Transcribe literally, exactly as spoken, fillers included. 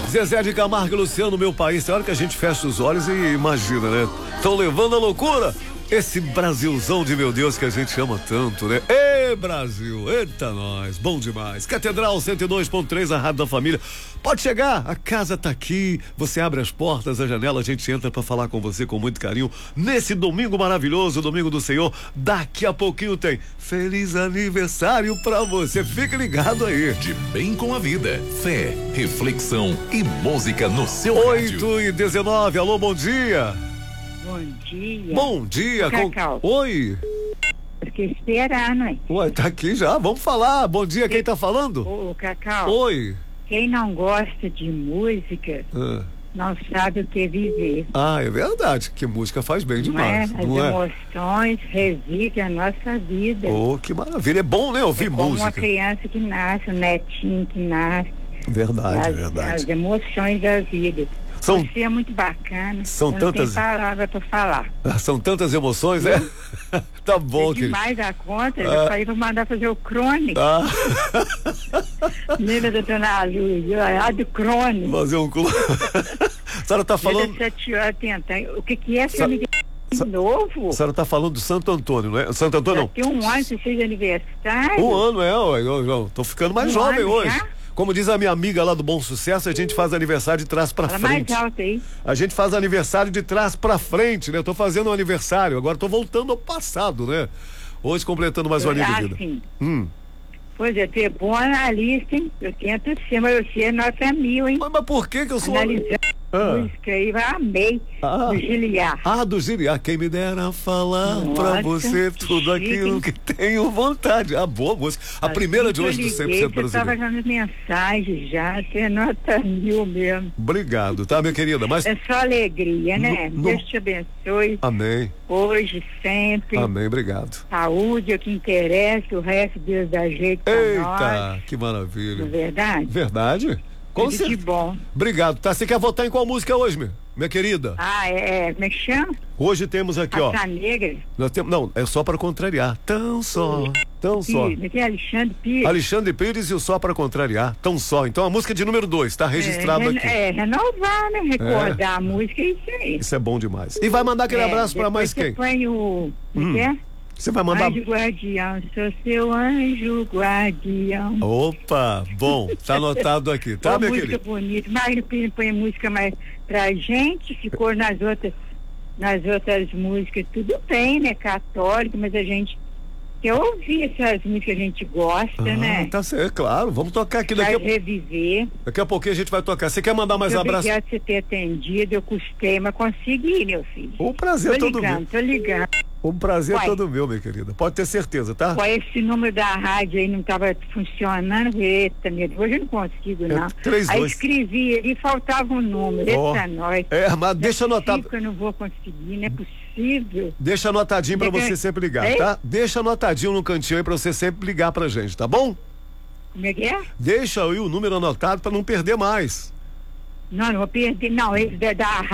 Zezé de Camargo e Luciano, Meu País. Tem hora que a gente fecha os olhos e imagina, né? Estão levando a loucura. Esse Brasilzão de meu Deus que a gente ama tanto, né? Ê, Brasil, eita nós, bom demais. Catedral cento e dois ponto três, a Rádio da Família. Pode chegar, a casa tá aqui, você abre as portas, a janela, a gente entra pra falar com você com muito carinho. Nesse domingo maravilhoso, domingo do Senhor, daqui a pouquinho tem feliz aniversário pra você. Fique ligado aí. De bem com a vida, fé, reflexão e música no seu rádio. oito e dezenove, alô, bom dia. Bom dia. Bom dia. Cacau. Com... Oi. Fiquei esperando, hein? Ué, tá aqui já, vamos falar. Bom dia, quem tá falando? Ô, Cacau. Oi. Quem não gosta de música, Ah. não sabe o que é viver. Ah, é verdade, que música faz bem demais. Não é? As Não é? emoções revivem a nossa vida. Oh, que maravilha. É bom, né, ouvir é como música. uma criança que nasce, um netinho que nasce. Verdade, as, verdade. As emoções da vida. São- Você é muito bacana. São eu tantas- Não tem palavra pra falar. Ah, são tantas emoções, é? Tá bom, é querido. demais da conta. Ah. Eu falei pra mandar fazer o crônico. Ah, Lembra da dona Luz? A do crônico. fazer um cu. A senhora tá falando. sete horas tentando. O que que é Sa- seu aniversário sa- de novo? A senhora tá falando do Santo Antônio, não é? Santo Antônio Já não. tem um ano que você fez aniversário. Um ano, é, ué, eu, eu tô ficando mais Um jovem ano hoje. já? Como diz a minha amiga lá do Bom Sucesso, a gente faz aniversário de trás pra Fala mais frente. alto aí. A gente faz aniversário de trás pra frente, né? Eu tô fazendo um aniversário, agora tô voltando ao passado, né? Hoje completando mais um aninho de Ah, vida. sim. Hum. Pois é, tu é bom analista, hein? Eu tento ser, mas você é nota mil, hein? Mas, mas por que que eu sou... Analisando Ah. a música aí, eu amei. Ah. Do Giliar. Ah, do Giriá, quem me dera falar Nossa, pra você que tudo chique, aquilo hein? que tenho vontade. A boa música. A primeira de Assim hoje que do eu cem por liguei, cento você tava brasileiro. dando mensagem já, você é nota mil mesmo. Obrigado, tá, minha querida? Mas... É só alegria, né? No- no- Deus te abençoe. Amém, Hoje, sempre. amém, obrigado. Saúde é o que interessa, o resto Deus dá jeito pra nós. Eita, que Não é maravilha. verdade? Verdade? Com Tudo de certeza. bom. Obrigado, tá? Você quer votar em qual música hoje, minha, minha querida? Ah, é, é, como é que chama? Hoje temos aqui, ó. Raça Negra. Nós temos, não, é só para contrariar. Tão só, tão só. Pires, tem Alexandre Pires. Alexandre Pires e o Só para Contrariar. Tão só. Então a música de número dois, tá registrado é, aqui. É, renovar, né? Recordar É. a música, é isso aí. Isso é bom demais. E vai mandar aquele É, abraço para mais depois quem? Você põe o. Como Hum. que é? Você vai mandar. Anjo guardião, sou seu anjo guardião. Opa, bom, tá anotado aqui, tá, Uma minha música querida? bonita. Magno Pires põe música mais pra gente, ficou nas outras, nas outras músicas, tudo bem, né? Católico, mas a gente quer ouvir essas músicas que a gente gosta, Ah, né? tá certo, claro. Vamos tocar aqui Vai daqui a, reviver. daqui a pouquinho a gente vai tocar. Você quer mandar mais Muito abraço? obrigada por você ter atendido, eu custei, mas consegui, meu filho. O prazer é Tô todo ligando, meu. tô ligando. O prazer é Uai. todo meu, minha querida. Pode ter certeza, tá? Ué, esse número da rádio aí não estava funcionando, eita, meu Deus, hoje eu não consigo, não. três, Aí dois. escrevi ali, faltava um número, Ó, eita, nós. É, mas deixa Não é anotado. possível que eu não vou conseguir, não é possível. Deixa anotadinho pra Deixa- você sempre ligar, Ei? tá? Deixa anotadinho no cantinho aí pra você sempre ligar pra gente, tá bom? Como é que é? Deixa aí o número anotado pra não perder mais. Não, não vou perder, não, esse da da